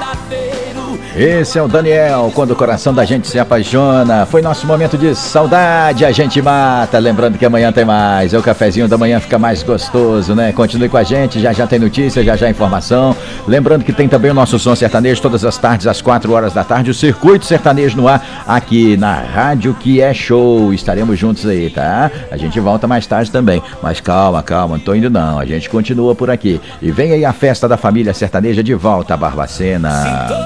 Esse é o Daniel, quando o coração da gente se apaixona. Foi nosso momento de saudade, a gente mata. Lembrando que amanhã tem mais. O cafezinho da manhã fica mais gostoso, né? Continue com a gente, já tem notícia, já informação. Lembrando que tem também o nosso som sertanejo todas as tardes, às 4 horas da tarde. O Circuito Sertanejo no ar, aqui na Rádio Que É Show. Estaremos juntos aí, tá? A gente volta mais tarde também. Mas calma, não tô indo não. A gente continua por aqui. E vem aí a festa da família sertaneja de volta a Barbacena.